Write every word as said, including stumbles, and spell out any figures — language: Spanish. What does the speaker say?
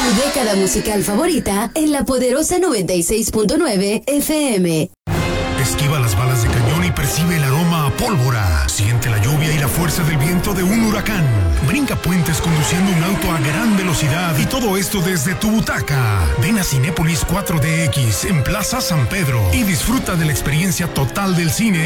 Tu década musical favorita en la poderosa noventa y seis punto nueve F M. Esquiva las balas de cañón y percibe el aroma a pólvora. Siente la lluvia y la fuerza del viento de un huracán. Brinca puentes conduciendo un auto a gran velocidad y todo esto desde tu butaca. Ven a Cinépolis cuatro D X en Plaza San Pedro y disfruta de la experiencia total del cine